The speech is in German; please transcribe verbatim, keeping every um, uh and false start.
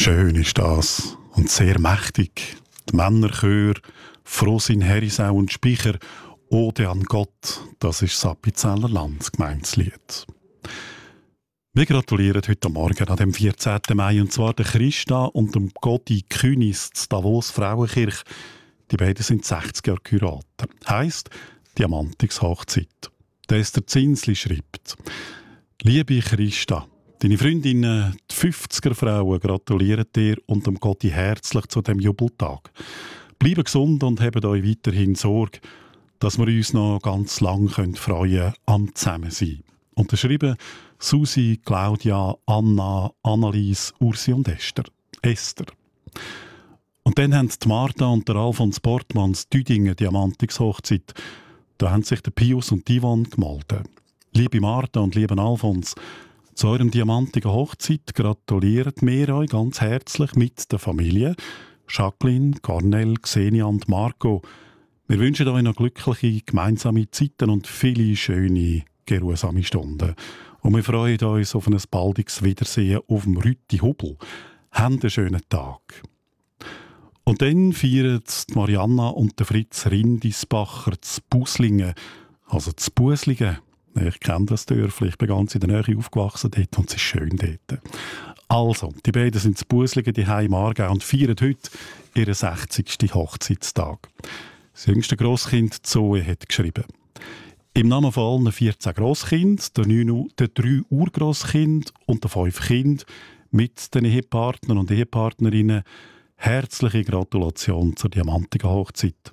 Schön ist das und sehr mächtig. Die Männerchör, Frosin, Herisau und Spicher, Ode an Gott, das ist das Appenzeller Landsgemeinslied. Wir gratulieren heute Morgen an dem vierzehnten Mai, und zwar der Christa und dem Gotti Künis zu Davos Frauenkirch. Die beiden sind sechzig Jahre geheiratet. Heisst Diamantix-Hochzeit. Der Esther Zinsli schreibt: Liebe Christa, deine Freundinnen, die fünfziger-Frauen, gratulieren dir und dem Gotti herzlich zu dem Jubeltag. Bleibt gesund und habt euch weiterhin Sorge, dass wir uns noch ganz lang freuen können am Zusammensein. Unterschrieben Susi, Claudia, Anna, Annelies, Ursi und Esther. Esther. Und dann haben die Martha und der Alfons Portmanns Düdingen Diamantix-Hochzeit. Da haben sich der Pius und die Yvonne gemeldet. Liebe Martha und lieben Alfons, zu eurem diamantigen Hochzeit gratulieren wir euch ganz herzlich mit der Familie. Jacqueline, Cornel, Xenia und Marco. Wir wünschen euch noch glückliche gemeinsame Zeiten und viele schöne, geruhsame Stunden. Und wir freuen uns auf ein baldiges Wiedersehen auf dem Rütti-Hubel. Habt einen schönen Tag. Und dann feiern die Marianna und der Fritz Rindisbacher zu Buslingen, also zu Buslingen. Ich kenne das Dörfli, ich bin ganz in der Nähe aufgewachsen dort und es ist schön dort. Also, die beiden sind zu Buslingen, die Heim Aargau, und feiern heute ihren sechzigsten Hochzeitstag. Das jüngste Grosskind Zoe hat geschrieben: Im Namen von allen vierzehn Grosskind, der, der drei Urgrosskind und der fünf Kind mit den Ehepartnern und Ehepartnerinnen herzliche Gratulation zur diamantigen Hochzeit.